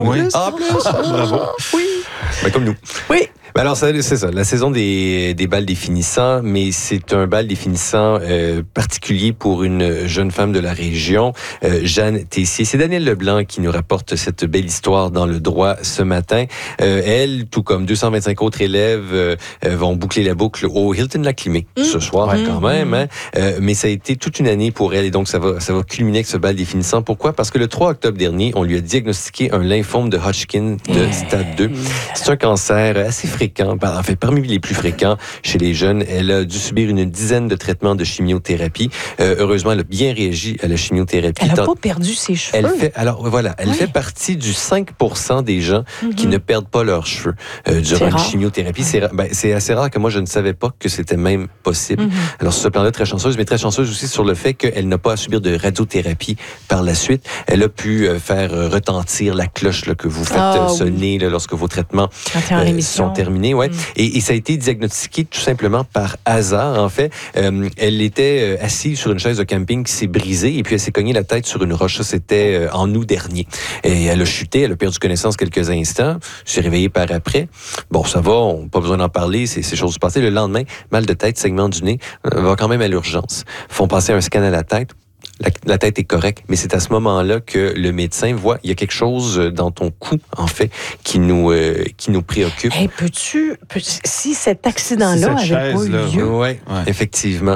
Oui. En plus. Bravo. Oui. Ben, comme nous. Oui. Ben alors, c'est ça, la saison des bals des finissants, mais c'est un bal des finissants particulier pour une jeune femme de la région, Jeanne Tessier. C'est Daniel Leblanc qui nous rapporte cette belle histoire dans le droit ce matin. Elle, tout comme 225 autres élèves, vont boucler la boucle au Hilton Lac Limay ce soir quand même. Hein? Mais ça a été toute une année pour elle et donc ça va culminer avec ce bal des finissants. Pourquoi? Parce que le 3 octobre dernier, on lui a diagnostiqué un lymphome de Hodgkin de stade 2. C'est un cancer assez fréquent, en fait, parmi les plus fréquents chez les jeunes. Elle a dû subir une dizaine de traitements de chimiothérapie. Heureusement, elle a bien réagi à la chimiothérapie. Elle n'a pas perdu ses cheveux. Elle fait partie du 5% des gens qui ne perdent pas leurs cheveux durant une chimiothérapie. C'est assez rare que moi, je ne savais pas que c'était même possible. Alors, sur ce plan-là, très chanceuse, mais très chanceuse aussi sur le fait qu'elle n'a pas à subir de radiothérapie par la suite. Elle a pu faire retentir la cloche là, que vous faites sonner là, lorsque vos traitements sont terminés. Ouais. Et ça a été diagnostiqué tout simplement par hasard, en fait. Elle était assise sur une chaise de camping qui s'est brisée et puis elle s'est cognée la tête sur une roche. Ça, c'était en août dernier. Et elle a chuté, elle a perdu connaissance quelques instants, s'est réveillée par après. Bon, ça va, on n'a pas besoin d'en parler, c'est choses du passé. Le lendemain, mal de tête, saignement du nez, va quand même à l'urgence. Font passer un scan à la tête. La tête est correcte, mais c'est à ce moment-là que le médecin voit il y a quelque chose dans ton cou, en fait, qui nous préoccupe. Hey, si cet accident-là avait pas eu lieu... Oui, effectivement.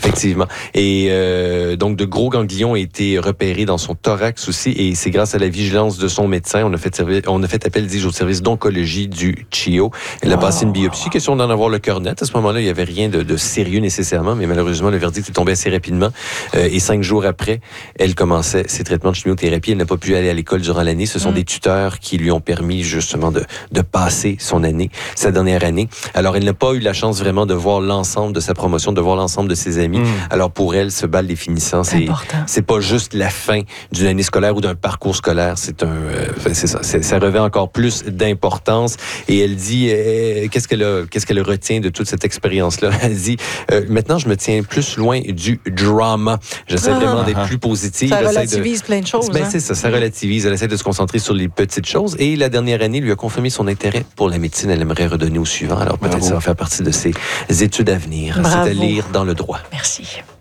Et donc, de gros ganglions ont été repérés dans son thorax aussi, et c'est grâce à la vigilance de son médecin, on a fait appel, dis-je, au service d'oncologie du CHIO. Elle a passé une biopsie, question d'en avoir le cœur net. À ce moment-là, il n'y avait rien de sérieux nécessairement, mais malheureusement, le verdict est tombé assez rapidement. Et 5 jours après, elle commençait ses traitements de chimiothérapie. Elle n'a pas pu aller à l'école durant l'année. Ce sont des tuteurs qui lui ont permis justement de passer sa dernière année. Alors, elle n'a pas eu la chance vraiment de voir l'ensemble de sa promotion, de voir l'ensemble de ses amis. Alors, pour elle, ce bal des finissants, c'est pas juste la fin d'une année scolaire ou d'un parcours scolaire. C'est ça. Ça revêt encore plus d'importance. Et elle dit, qu'est-ce qu'elle retient de toute cette expérience-là? Elle dit, maintenant, je me tiens plus loin du drama. J'essaie vraiment d'être plus positive. Ça relativise plein de choses. C'est ça, ça relativise. Elle essaie de se concentrer sur les petites choses. Et la dernière année lui a confirmé son intérêt pour la médecine. Elle aimerait redonner au suivant. Alors peut-être ça va faire partie de ses études à venir. C'est à lire dans le droit. Merci.